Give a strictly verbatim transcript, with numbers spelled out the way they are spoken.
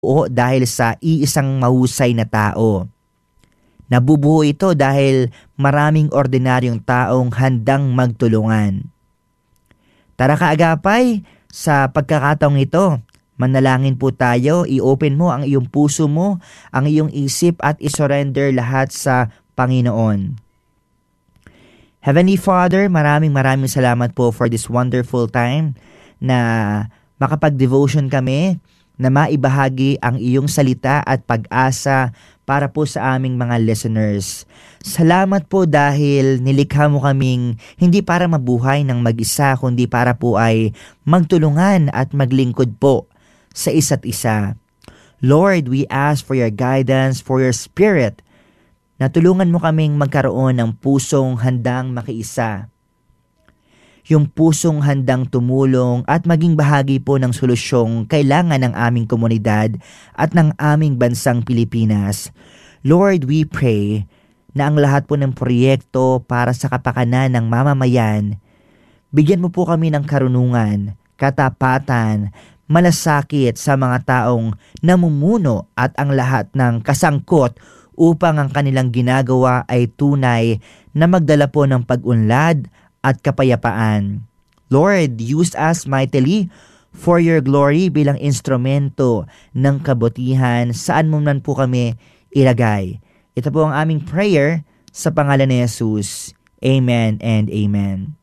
o dahil sa iisang mahusay na tao. Nabubuo ito dahil maraming ordinaryong taong handang magtulungan. Tara kaagapay, sa pagkakataong ito, manalangin po tayo, i-open mo ang iyong puso mo, ang iyong isip at isurrender lahat sa Panginoon. Heavenly Father, maraming maraming salamat po for this wonderful time na makapag-devotion kami, na maibahagi ang iyong salita at pag-asa para po sa aming mga listeners. Salamat po dahil nilikha mo kaming hindi para mabuhay ng mag-isa, kundi para po ay magtulungan at maglingkod po sa isa't isa. Lord, we ask for your guidance, for your spirit, na tulungan mo kaming magkaroon ng pusong handang makiisa. Yung pusong handang tumulong at maging bahagi po ng solusyong kailangan ng aming komunidad at ng aming bansang Pilipinas. Lord, we pray na ang lahat po ng proyekto para sa kapakanan ng mamamayan, bigyan mo po kami ng karunungan, katapatan, malasakit sa mga taong namumuno at ang lahat ng kasangkot upang ang kanilang ginagawa ay tunay na magdala po ng pag-unlad at kapayapaan. Lord, use us mightily for your glory bilang instrumento ng kabutihan saan mo man po kami ilagay. Ito po ang aming prayer sa pangalan ni Jesus. Amen and amen.